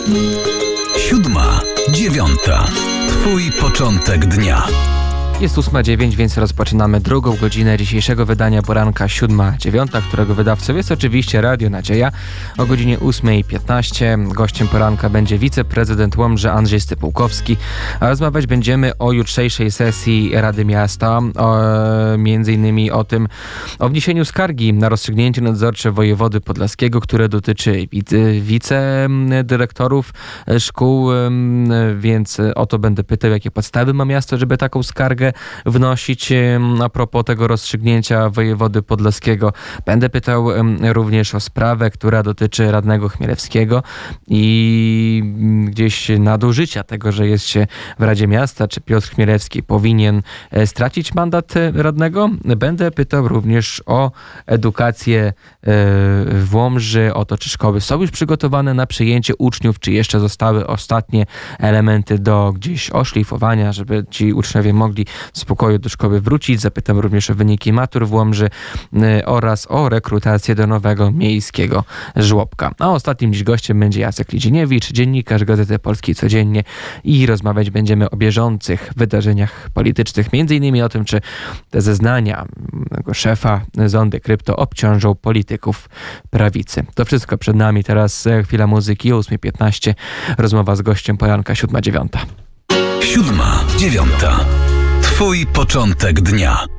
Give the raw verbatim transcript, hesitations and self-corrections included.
Siódma, dziewiąta. Twój początek dnia. Jest ósma dziewięć, więc rozpoczynamy drugą godzinę dzisiejszego wydania poranka siódma dziewiąta, którego wydawcą jest oczywiście Radio Nadzieja. O godzinie ósmej piętnaście gościem poranka będzie wiceprezydent Łomży Andrzej Stypułkowski, a rozmawiać będziemy o jutrzejszej sesji Rady Miasta, o, między innymi o tym, o wniesieniu skargi na rozstrzygnięcie nadzorcze wojewody podlaskiego, które dotyczy wicedyrektorów szkół, więc o to będę pytał, jakie podstawy ma miasto, żeby taką skargę wnosić a propos tego rozstrzygnięcia wojewody podlaskiego. Będę pytał również o sprawę, która dotyczy radnego Chmielewskiego i gdzieś nadużycia tego, że jest się w Radzie Miasta, czy Piotr Chmielewski powinien stracić mandat radnego. Będę pytał również o edukację w Łomży, o to, czy szkoły są już przygotowane na przyjęcie uczniów, czy jeszcze zostały ostatnie elementy do gdzieś oszlifowania, żeby ci uczniowie mogli w spokoju do szkoły wrócić. Zapytam również o wyniki matur w Łomży y, oraz o rekrutację do nowego miejskiego żłobka. A ostatnim dziś gościem będzie Jacek Lidziniewicz, dziennikarz Gazety Polskiej Codziennie, i rozmawiać będziemy o bieżących wydarzeniach politycznych, między innymi o tym, czy te zeznania szefa Zondy Krypto obciążą polityków prawicy. To wszystko przed nami. Teraz chwila muzyki. O ósmej piętnaście rozmowa z gościem poranka siódma dziewiąta. Siódma, dziewiąta. Twój początek dnia.